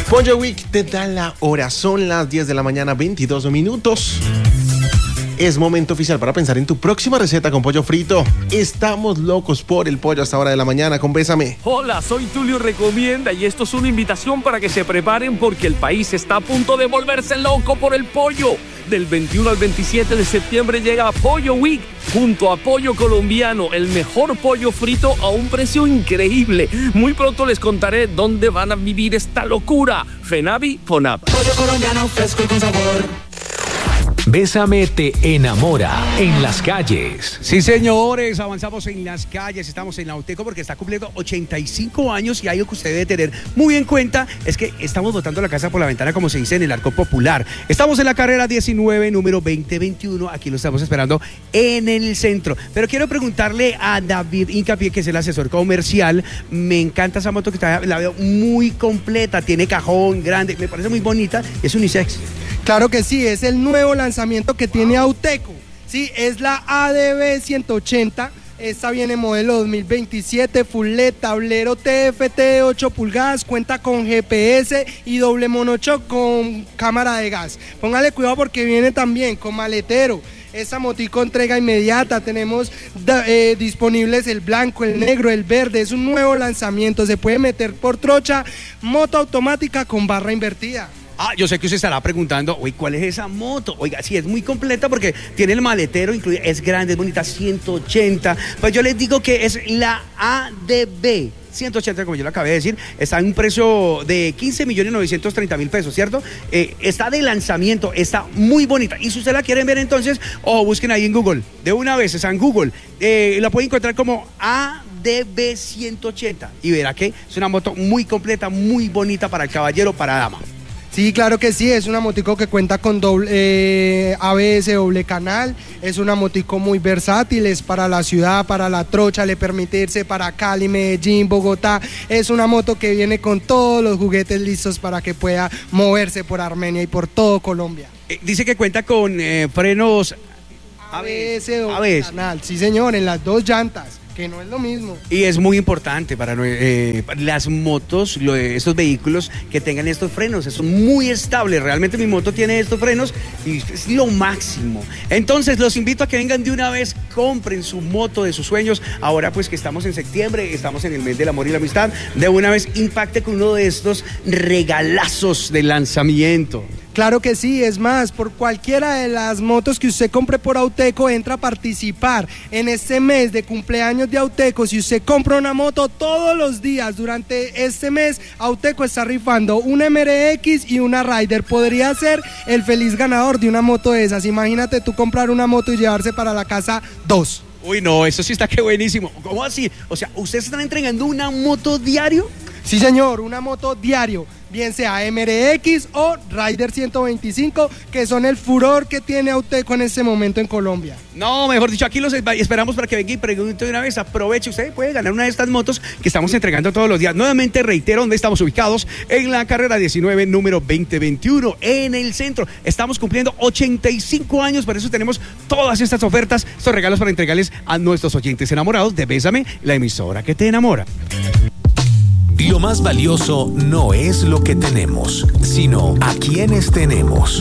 Pollo Week te da la hora, son las 10 de la mañana, 22 minutos. Es momento oficial para pensar en tu próxima receta con pollo frito. Estamos locos por el pollo a esta hora de la mañana con Bésame. Hola, soy Tulio Recomienda y esto es una invitación para que se preparen porque el país está a punto de volverse loco por el pollo. Del 21 al 27 de septiembre llega Pollo Week junto a Pollo Colombiano, el mejor pollo frito a un precio increíble. Muy pronto les contaré dónde van a vivir esta locura. Fenavi, Fonab. Pollo colombiano fresco y con sabor. Bésame te enamora en las calles. Sí, señores, avanzamos en las calles, estamos en la Auteco porque está cumpliendo 85 años y algo que usted debe tener muy en cuenta es que estamos botando la casa por la ventana, como se dice en el arco popular. Estamos en la carrera 19, número 2021, aquí lo estamos esperando en el centro. Pero quiero preguntarle a David Incapié, que es el asesor comercial, me encanta esa moto que está, la veo muy completa, tiene cajón grande, me parece muy bonita, es unisex. Claro que sí, es el nuevo lanzamiento que tiene Auteco. Sí, es la ADB 180. Esta viene modelo 2027, full LED, tablero TFT de 8 pulgadas, cuenta con GPS y doble monochoc con cámara de gas. Póngale cuidado porque viene también con maletero. Esta motico entrega inmediata, tenemos disponibles el blanco, el negro, el verde, es un nuevo lanzamiento, se puede meter por trocha, moto automática con barra invertida. Ah, yo sé que usted estará preguntando, oye, ¿cuál es esa moto? Oiga, sí, es muy completa porque tiene el maletero incluido, es grande, es bonita, 180. Pues yo les digo que es la ADB 180, como yo lo acabé de decir, está en un precio de 15.930.000 pesos, ¿cierto? Está de lanzamiento, está muy bonita. Y si usted la quieren ver entonces, busquen ahí en Google, de una vez, está en Google. La pueden encontrar como ADB 180 y verá que es una moto muy completa, muy bonita para el caballero, para dama. Sí, claro que sí, es una motico que cuenta con doble ABS doble canal, es una motico muy versátil, es para la ciudad, para la trocha, le permite irse para Cali, Medellín, Bogotá, es una moto que viene con todos los juguetes listos para que pueda moverse por Armenia y por todo Colombia. Dice que cuenta con frenos ABS doble canal, sí señor, en las dos llantas. Que no es lo mismo. Y es muy importante para las motos, estos vehículos que tengan estos frenos, son muy estables. Realmente mi moto tiene estos frenos y es lo máximo. Entonces los invito a que vengan de una vez, compren su moto de sus sueños. Ahora pues que estamos en septiembre, estamos en el mes del amor y la amistad, de una vez impacte con uno de estos regalazos de lanzamiento. Claro que sí, es más, por cualquiera de las motos que usted compre por Auteco, entra a participar en este mes de cumpleaños de Auteco. Si usted compra una moto todos los días durante este mes, Auteco está rifando una MRX y una Rider. Podría ser el feliz ganador de una moto de esas. Imagínate tú comprar una moto y llevarse para la casa 2. Uy, no, eso sí está que buenísimo. ¿Cómo así? O sea, ¿ustedes están entregando una moto diario? Sí, señor, una moto diario, bien sea MRX o Rider 125, que son el furor que tiene Auteco en este momento en Colombia. No, mejor dicho, aquí los esperamos para que venga y pregunte de una vez, aproveche, usted puede ganar una de estas motos que estamos entregando todos los días. Nuevamente reitero dónde estamos ubicados, en la carrera 19, número 2021, en el centro. Estamos cumpliendo 85 años, por eso tenemos todas estas ofertas, estos regalos para entregarles a nuestros oyentes enamorados de Bésame, la emisora que te enamora. Lo más valioso no es lo que tenemos, sino a quienes tenemos.